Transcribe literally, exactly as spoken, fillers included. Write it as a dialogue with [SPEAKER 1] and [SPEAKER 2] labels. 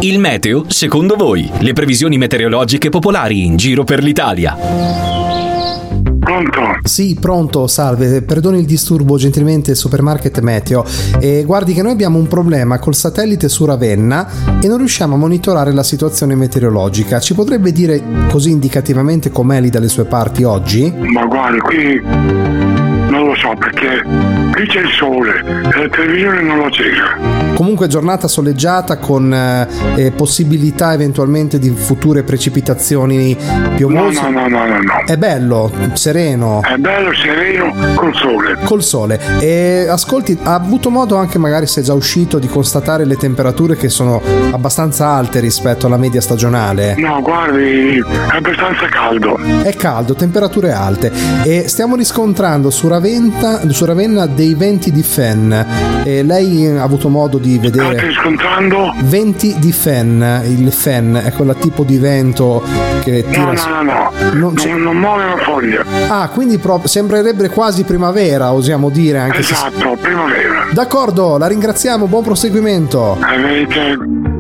[SPEAKER 1] Il meteo, secondo voi? Le previsioni meteorologiche popolari in giro per l'Italia.
[SPEAKER 2] Pronto?
[SPEAKER 3] Sì, pronto, salve, perdoni il disturbo, gentilmente Supermarket Meteo. E guardi che noi abbiamo un problema col satellite su Ravenna e non riusciamo a monitorare la situazione meteorologica. Ci potrebbe dire così indicativamente com'è lì dalle sue parti oggi?
[SPEAKER 2] Ma guardi, qui non lo so perché qui c'è il sole e la televisione non lo accesa.
[SPEAKER 3] Comunque giornata soleggiata con eh, possibilità eventualmente di future precipitazioni piovose.
[SPEAKER 2] No, no, no, no, no.
[SPEAKER 3] È bello, sereno.
[SPEAKER 2] È bello, sereno, col sole.
[SPEAKER 3] Col sole. E ascolti, ha avuto modo anche, magari se è già uscito, di constatare le temperature che sono abbastanza alte rispetto alla media stagionale?
[SPEAKER 2] No, guardi, è abbastanza caldo.
[SPEAKER 3] È caldo, temperature alte. E stiamo riscontrando su Ravenna, su Ravenna dei venti di Fen. E lei ha avuto modo di vedere?
[SPEAKER 2] State riscontrando?
[SPEAKER 3] Venti di Fen. Il Fen è quel tipo di vento che tira.
[SPEAKER 2] No, no, no, no.
[SPEAKER 3] Non,
[SPEAKER 2] non, non muove una foglia.
[SPEAKER 3] Ah, quindi proprio sembrerebbe quasi primavera, osiamo dire, anche
[SPEAKER 2] esatto,
[SPEAKER 3] se...
[SPEAKER 2] primavera.
[SPEAKER 3] D'accordo, la ringraziamo, buon proseguimento.
[SPEAKER 2] Avete